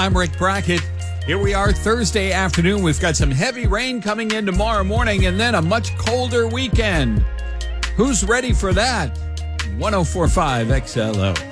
I'm Rick Brackett. Here we are Thursday afternoon. We've got some heavy rain coming in tomorrow morning and then a much colder weekend. Who's ready for that? 104.5 XLO.